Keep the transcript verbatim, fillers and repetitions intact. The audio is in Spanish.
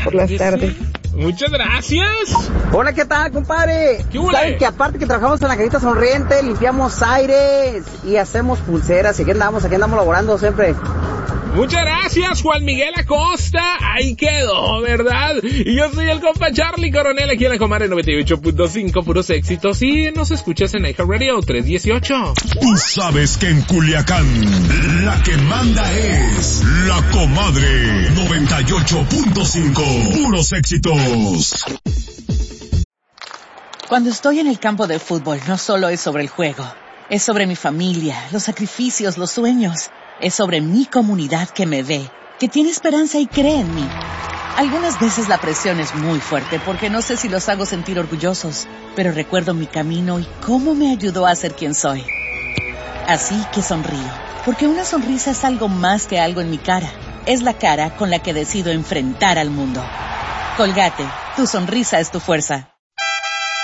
por las tardes. Muchas gracias. Hola, ¿qué tal, compadre? ¿Qué huele? Saben que aparte que trabajamos en la Cajita Sonriente, limpiamos aires y hacemos pulseras. Y aquí andamos, aquí andamos laborando siempre. Muchas gracias, Juan Miguel Acosta. Ahí quedó, ¿verdad? Y yo soy el compa Charlie Coronel, aquí en la Comare noventa y ocho punto cinco, puros éxitos. Y nos escuchas en iHeartRadio tres dieciocho. Tú sabes que en Culiacán la que manda es la Comadre noventa y ocho punto cinco, puros éxitos. Cuando estoy en el campo de fútbol, no solo es sobre el juego, es sobre mi familia, los sacrificios, los sueños. Es sobre mi comunidad que me ve, que tiene esperanza y cree en mí. Algunas veces la presión es muy fuerte porque no sé si los hago sentir orgullosos, pero recuerdo mi camino y cómo me ayudó a ser quien soy. Así que sonrío, porque una sonrisa es algo más que algo en mi cara. Es la cara con la que decido enfrentar al mundo. Colgate, tu sonrisa es tu fuerza.